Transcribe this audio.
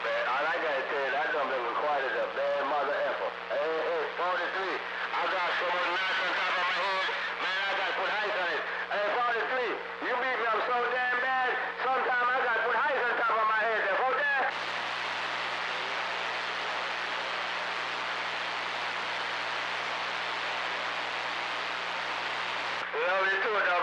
Man, all I gotta tell you, that dumb been required as a bad mother effer. Hey, 43. I got so much knots on top of my head. Man, I gotta put ice on it. Hey, 43. You beat me up so damn bad. Sometime I gotta put ice on top of my head. There, hold that. You know, they do it.